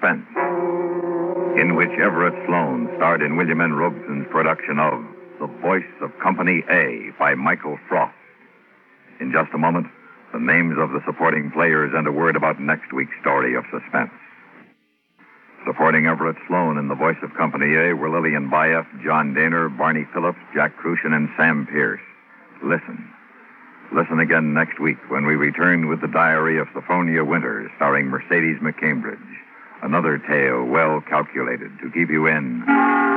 Suspense, in which Everett Sloane starred in William N. Robeson's production of The Voice of Company A by Michael Frost. In just a moment, the names of the supporting players and a word about next week's story of suspense. Supporting Everett Sloane in The Voice of Company A were Lillian Bayef, John Daner, Barney Phillips, Jack Crucian, and Sam Pierce. Listen. Listen again next week when we return with The Diary of Sophronia Winters, starring Mercedes McCambridge. Another tale well calculated to keep you in